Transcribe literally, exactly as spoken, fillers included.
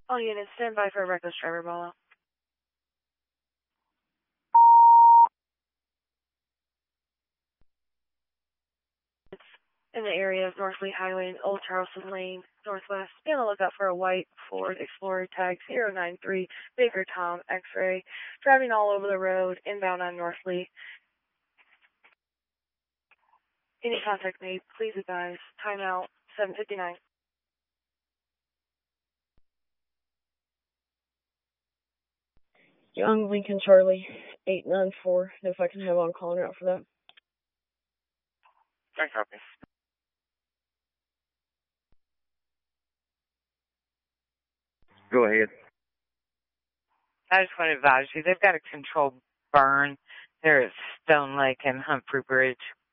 All units, stand by for a reckless driver ball. It's in the area of North Lee Highway and Old Charleston Lane, Northwest. Be on the lookout for a white Ford Explorer tag zero nine three, Baker Tom, X-ray, driving all over the road, inbound on North Lee. Any contact made, please advise. Timeout, seven fifty-nine. Young Lincoln Charlie, eight nine four. If I can have on calling out for that. I copy. Go ahead. I just want to advise you, they've got a controlled burn there at Stone Lake and Humphrey Bridge.